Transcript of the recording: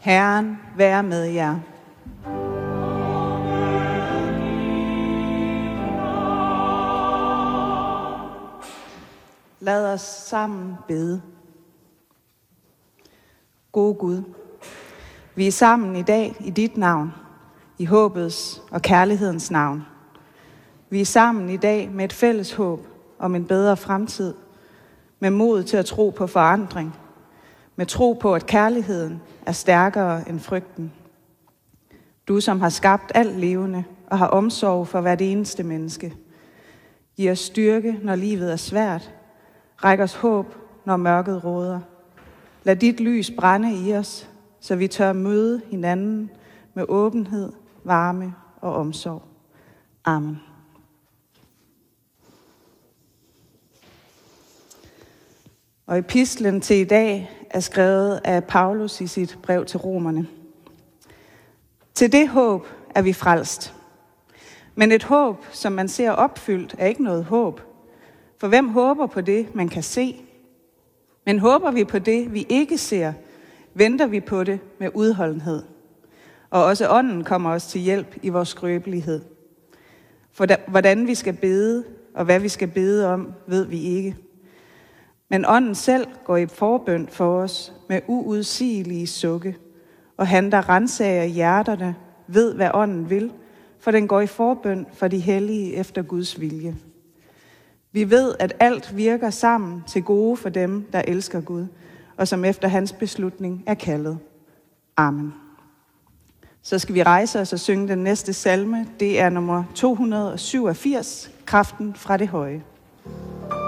Herren være med jer. Lad os sammen bede. Gode Gud, vi er sammen i dag i dit navn, i håbets og kærlighedens navn. Vi er sammen i dag med et fælles håb om en bedre fremtid, med mod til at tro på forandring, med tro på, at kærligheden er stærkere end frygten. Du, som har skabt alt levende og har omsorg for hvert eneste menneske. Giv os styrke, når livet er svært. Ræk os håb, når mørket råder. Lad dit lys brænde i os, så vi tør møde hinanden med åbenhed, varme og omsorg. Amen. Og epistlen til i dag er skrevet af Paulus i sit brev til romerne. Til det håb er vi frelst. Men et håb, som man ser opfyldt, er ikke noget håb. For hvem håber på det, man kan se? Men håber vi på det, vi ikke ser, venter vi på det med udholdenhed. Og også ånden kommer os til hjælp i vores skrøbelighed. For hvordan vi skal bede, og hvad vi skal bede om, ved vi ikke. Men ånden selv går i forbøn for os med uudsigelige sukke, og han, der rensager hjerterne, ved, hvad ånden vil, for den går i forbøn for de hellige efter Guds vilje. Vi ved, at alt virker sammen til gode for dem, der elsker Gud, og som efter hans beslutning er kaldet. Amen. Så skal vi rejse os og synge den næste salme. Det er nummer 287, Kraften fra det høje.